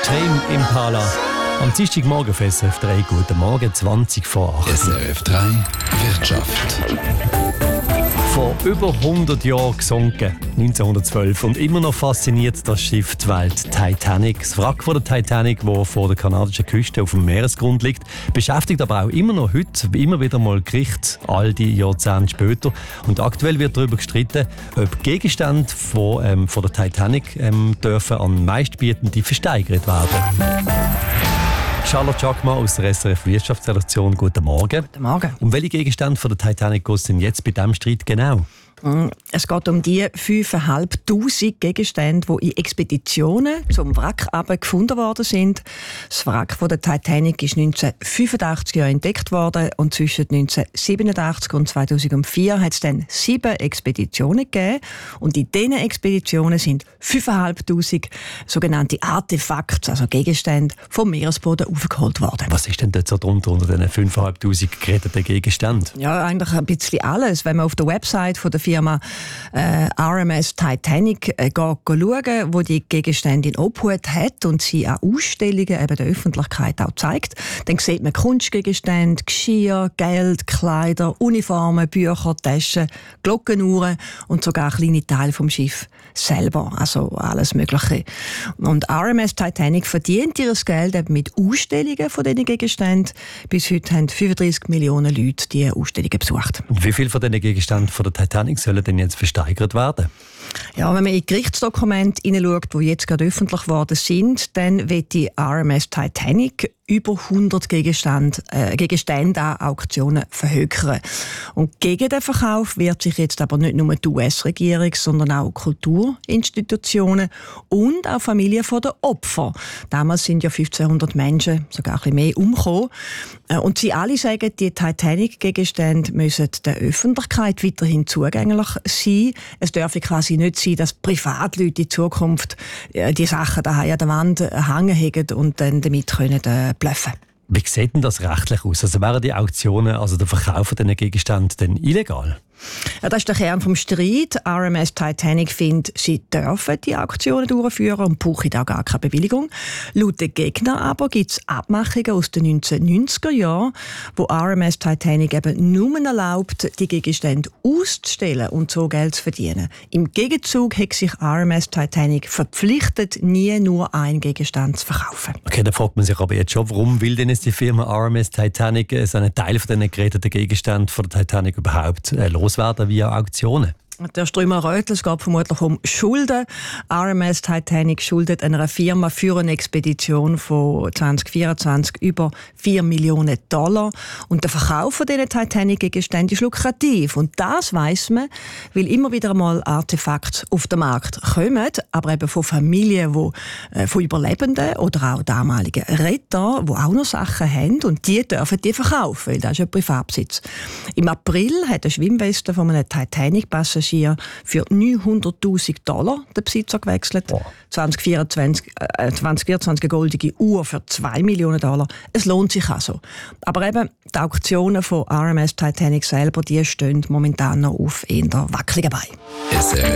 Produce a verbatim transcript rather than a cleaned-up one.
Tame Impala. Am Dienstagmorgen auf S R F drei. Guten Morgen, zwanzig vor acht. S R F drei Wirtschaft. Vor über hundert Jahren gesunken, neunzehnhundertzwölf. Und immer noch fasziniert das Schiff die Welt, Titanic. Das Wrack von der Titanic, das vor der kanadischen Küste auf dem Meeresgrund liegt, beschäftigt aber auch immer noch heute immer wieder mal Gericht, all die Jahrzehnte später. Und aktuell wird darüber gestritten, ob Gegenstände von, ähm, von der Titanic ähm, dürfen an Meistbietende versteigert werden. Charlotte Chakma aus der S R F Wirtschaftsredaktion. Guten Morgen. Guten Morgen. Um welche Gegenstände von der Titanic geht es denn jetzt bei diesem Streit genau? Es geht um die fünftausendfünfhundert Gegenstände, die in Expeditionen zum Wrack gefunden worden sind. Das Wrack von der Titanic ist neunzehnhundertfünfundachtzig entdeckt worden und zwischen neunzehnhundertsiebenundachtzig und zweitausendvier hat es dann sieben Expeditionen gegeben. Und in diesen Expeditionen sind fünftausendfünfhundert sogenannte Artefakte, also Gegenstände, vom Meeresboden aufgeholt worden. Was ist denn dort so drunter unter diesen fünftausendfünfhundert geretteten Gegenständen? Ja, eigentlich ein bisschen alles. Wenn man auf der Website von der Firma äh, R M S Titanic äh, geht schauen, wo die Gegenstände in Obhut hat und sie an Ausstellungen eben der Öffentlichkeit auch zeigt, dann sieht man Kunstgegenstände, Geschirr, Geld, Kleider, Uniformen, Bücher, Taschen, Glockenuhren und sogar kleine Teile vom Schiff selber, also alles Mögliche. Und R M S Titanic verdient ihr Geld eben mit Ausstellungen von diesen Gegenständen. Bis heute haben fünfunddreißig Millionen Leute diese Ausstellungen besucht. Und wie viele von diesen Gegenständen von der Titanic sollen denn jetzt versteigert werden? Ja, wenn man in Gerichtsdokumente hineinschaut, die jetzt gerade öffentlich geworden sind, dann wird die R M S Titanic über hundert Gegenstände, äh, Gegenstände an Auktionen verhökern. Und gegen den Verkauf wehrt sich jetzt aber nicht nur die U S-Regierung, sondern auch Kulturinstitutionen und auch Familien der Opfer. Damals sind ja fünfzehnhundert Menschen, sogar ein bisschen mehr, umgekommen. Und sie alle sagen, die Titanic-Gegenstände müssen der Öffentlichkeit weiterhin zugänglich sein. Es dürfe quasi nicht sein, dass Privatleute in Zukunft äh, die Sachen daheim an der Wand hängen haben und dann damit können äh, bluffen. Wie sieht denn das rechtlich aus? Also wären die Auktionen, also der Verkauf dieser Gegenstände, denn illegal? Ja, das ist der Kern des Streits. R M S Titanic findet, sie dürfen die Auktionen durchführen und brauchen da gar keine Bewilligung. Laut den Gegnern aber gibt es Abmachungen aus den neunzehnhundertneunziger Jahren, wo R M S Titanic eben nur erlaubt, die Gegenstände auszustellen und so Geld zu verdienen. Im Gegenzug hat sich R M S Titanic verpflichtet, nie nur einen Gegenstand zu verkaufen. Okay, da fragt man sich aber jetzt schon, warum will denn jetzt die Firma R M S Titanic so einen Teil von diesen geretteten Gegenständen von der Titanic überhaupt äh, loswerden via Auktionen? Der Strömer Rötl, es geht vermutlich um Schulden. R M S Titanic schuldet einer Firma für eine Expedition von zwanzig vierundzwanzig über vier Millionen Dollar. Und der Verkauf von diesen Titanic-Gegenständen ist lukrativ. Und das weiss man, weil immer wieder einmal Artefakte auf den Markt kommen, aber eben von Familien, die, äh, von Überlebenden oder auch damaligen Retter, die auch noch Sachen haben und die dürfen die verkaufen, weil das ist ja Privatbesitz. Im April hat eine Schwimmweste von einem Titanic-Passagier für neunhunderttausend Dollar den Besitzer gewechselt. Oh. zwanzig vierundzwanzig, äh, zwanzig vierundzwanzig eine goldige Uhr für zwei Millionen Dollar. Es lohnt sich also. Aber eben, die Auktionen von R M S Titanic selber, die stehen momentan noch auf eher wackeligen Beinen. S R